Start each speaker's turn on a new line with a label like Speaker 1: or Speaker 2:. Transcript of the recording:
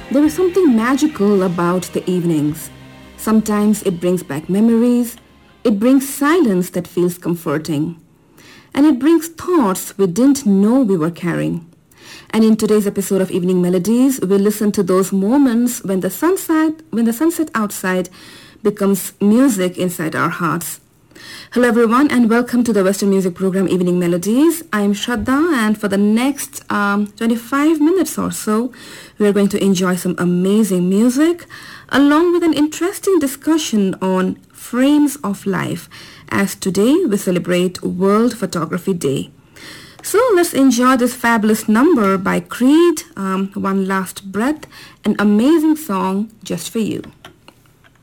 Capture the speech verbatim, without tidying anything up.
Speaker 1: There is something magical about the evenings. Sometimes it brings back memories, it brings silence that feels comforting, and it brings thoughts we didn't know we were carrying. And in today's episode of Evening Melodies, we'll listen to those moments when the sunset, when the sunset outside becomes music inside our hearts. Hello everyone and welcome to the Western Music Program Evening Melodies. I am Shraddha, and for the next um, twenty-five minutes or so, we are going to enjoy some amazing music along with an interesting discussion on frames of life, as today we celebrate World Photography Day. So let's enjoy this fabulous number by Creed, um, One Last Breath, an amazing song just for you.